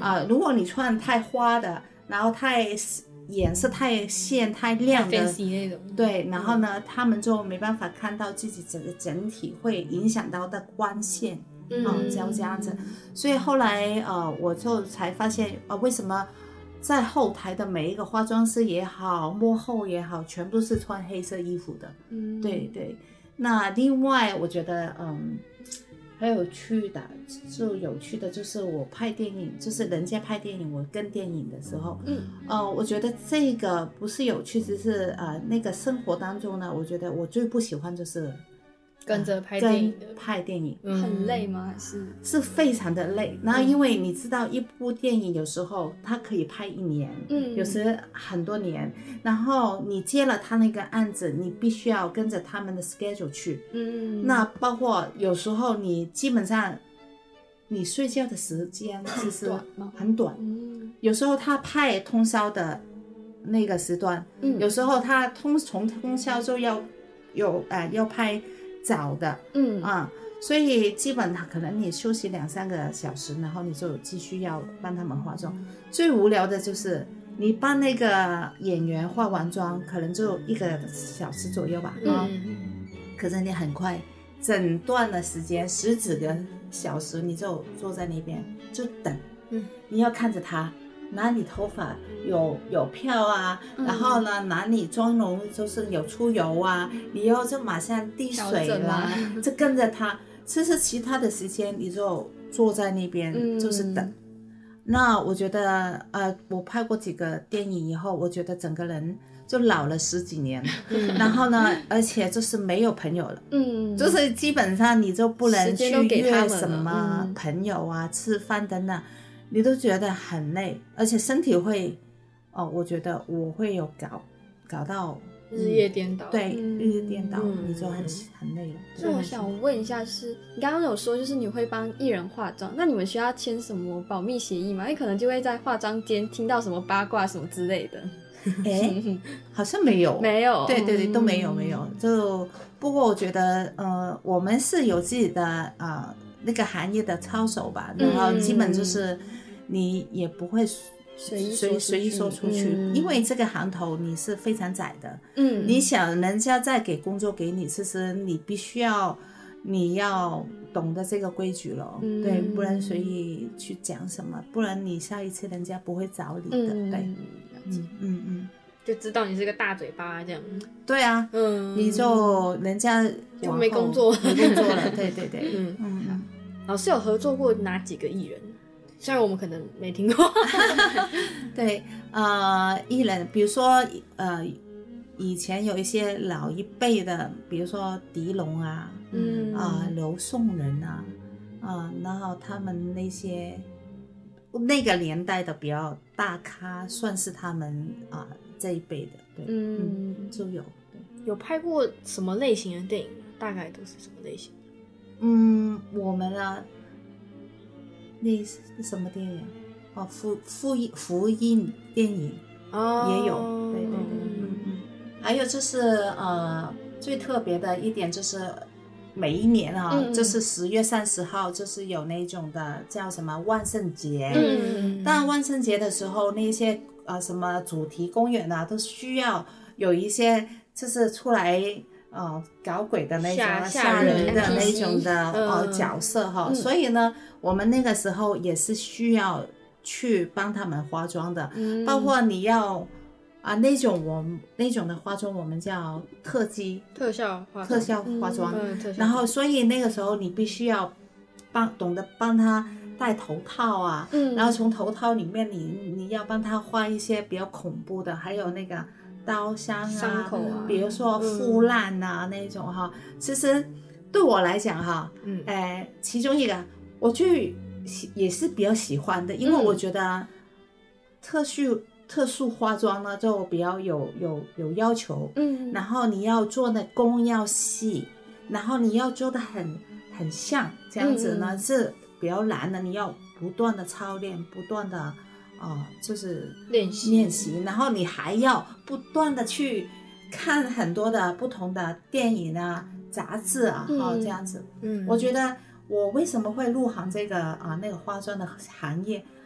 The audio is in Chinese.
如果你穿太花的，然后颜色太鲜太亮的那种， 对，然后呢他们就没办法看到自己整体，会影响到的光线这样子。所以后来我就才发现为什么在后台的每一个化妆师也好，幕后也好，全部是穿黑色衣服的。对对。那另外我觉得还有趣的就是我拍电影，就是人家拍电影我跟电影的时候我觉得这个不是有趣，只是那个生活当中呢，我觉得我最不喜欢就是跟着拍电影的拍电影很累吗？还是非常的累。然后因为你知道一部电影有时候它可以拍1年有时很多年，然后你接了他那个案子，你必须要跟着他们的 schedule 去那包括有时候你基本上你睡觉的时间其实很短有时候他拍通宵的那个时段有时候他从通宵就要拍早的所以基本可能你休息2-3个小时，然后你就继续要帮他们化妆最无聊的就是你帮那个演员化完妆可能就1个小时左右吧可是你很快整段的时间10几个小时你就坐在那边就等你要看着他哪里头发有漂然后呢哪里妆容就是有出油你要就马上滴水啦就跟着他。其实其他的时间你就坐在那边就是等那我觉得我拍过几个电影以后，我觉得整个人就老了10几年然后呢而且就是没有朋友了就是基本上你就不能去约什么朋友吃饭等等，你都觉得很累，而且身体会我觉得我会有搞到日夜颠倒对日夜颠倒你就很累了。 所以我想问一下是你刚刚有说就是你会帮艺人化妆，那你们需要签什么保密协议吗？因为可能就会在化妆间听到什么八卦什么之类的好像没有对对对都没有就不过我觉得我们是有自己的那个行业的操守吧然后基本就是你也不会随意说出去因为这个行头你是非常窄的你想人家再给工作给你，其实你必须你要懂得这个规矩了对，不然随意去讲什么，不然你下一次人家不会找你的对就知道你是个大嘴巴这样对你就人家就没工作了对对对老师有合作过哪几个艺人？虽然我们可能没听过对艺人比如说以前有一些老一辈的，比如说狄龙刘颂仁然后他们那个年代的比较大咖，算是他们这一辈的对就有拍过什么类型的电影？大概都是什么类型？ 我们那是什么电影福音电影也有对对对还有就是最特别的一点就是每一年就是10月30号就是有那种的叫什么万圣节当然万圣节的时候那些什么主题公园都需要有一些就是出来搞鬼的那种吓人的那种的角色所以呢我们那个时候也是需要去帮他们化妆的包括你要那种的化妆我们叫特效化妆然后所以那个时候你必须要懂得帮他戴头套然后从头套里面你要帮他画一些比较恐怖的，还有那个刀伤口比如说腐烂那种其实对我来讲其中一个我就也是比较喜欢的因为我觉得特殊化妆呢就比较有要求然后你要做的工要细，然后你要做的很像这样子呢是比较难的，你要不断的操练，不断的就是练习，然后你还要不断的去看很多的不同的电影杂志这样子我觉得我为什么会入行这个那个化妆的行业